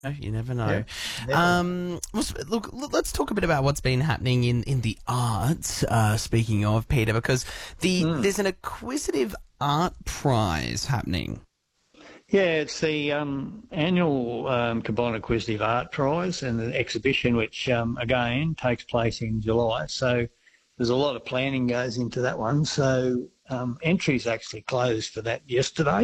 You never know. Yeah, never. Look, let's talk a bit about what's been happening in the arts. Speaking of Peter, because there's an Acquisitive Art Prize happening. Yeah, it's the annual Cabana Acquisitive Art Prize and the exhibition, which again takes place in July. So there's a lot of planning goes into that one. So entries actually closed for that yesterday.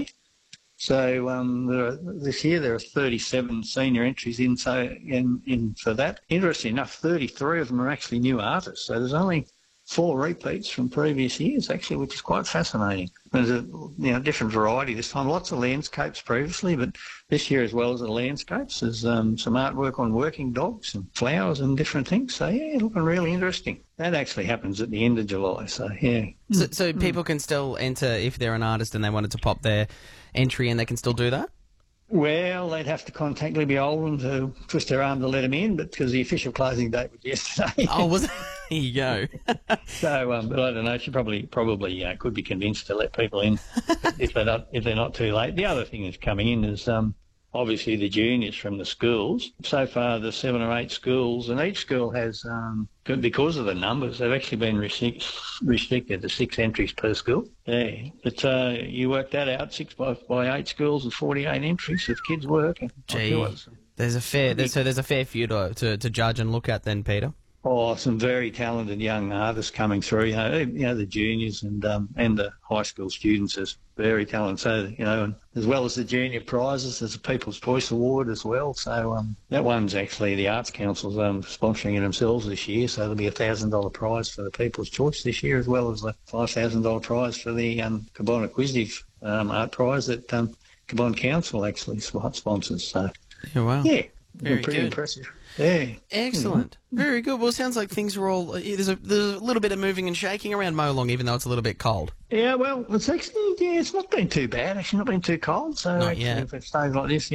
So this year there are 37 senior entries in. So in for that, interesting enough, 33 of them are actually new artists. So there's only 4 repeats from previous years, actually, which is quite fascinating. There's a different variety this time. Lots of landscapes previously, but this year as well as the landscapes, there's some artwork on working dogs and flowers and different things. So, yeah, looking really interesting. That actually happens at the end of July, so, yeah. So people can still enter if they're an artist and they wanted to pop their entry in, they can still do that? Well, they'd have to contact Libby Oldham to twist their arm to let them in, but because the official closing date was yesterday. Oh, was it? There you go. So, but I don't know. She probably could be convinced to let people in if they're not too late. The other thing that's coming in is obviously the juniors from the schools. So far, there's 7 or 8 schools, and each school has, because of the numbers, they've actually been restricted to 6 entries per school. Yeah, but you work that out, 6 by 8 schools and 48 entries if kids work. Gee, there's a fair few to judge and look at then, Peter. Oh, some very talented young artists coming through. You know the juniors and the high school students is very talented. So and as well as the junior prizes, there's a People's Choice Award as well. So that one's actually the Arts Council's sponsoring it themselves this year. So there'll be a $1,000 prize for the People's Choice this year, as well as a $5,000 prize for the Cabana Acquisitive Art Prize that Cabana Council actually sponsors. So wow, yeah, very pretty good. Impressive. Yeah. Excellent. Very good. Well, it sounds like things are all... There's a little bit of moving and shaking around Molong, even though it's a little bit cold. Yeah, well, it's actually... Yeah, it's not been too bad. Actually, not been too cold. So Not actually, yet. if it stays like this,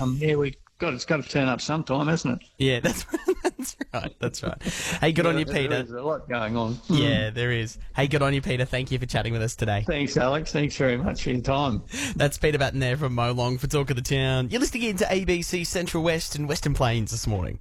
it's got to turn up sometime, hasn't it? Yeah, that's right. That's right. Hey, good on you, Peter. There's a lot going on. Yeah, there is. Hey, good on you, Peter. Thank you for chatting with us today. Thanks, Alex. Thanks very much for your time. That's Peter Batten there from Molong for Talk of the Town. You're listening in to ABC Central West and Western Plains this morning.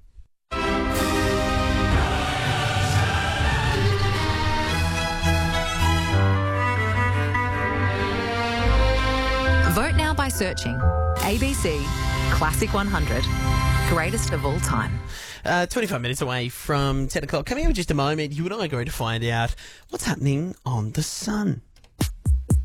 Vote now by searching ABC Classic 100, greatest of all time. 25 minutes away from 10 o'clock. Coming up in just a moment, you and I are going to find out what's happening on The Sun.